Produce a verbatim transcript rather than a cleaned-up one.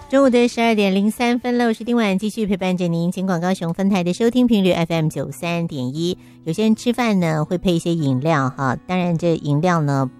中午的十二点零三分了，我是丁婉，继续陪伴着您。尽管高雄分台的收听频率 F M 九三点一，有些人吃饭呢会配一些饮料哈，当然这饮料呢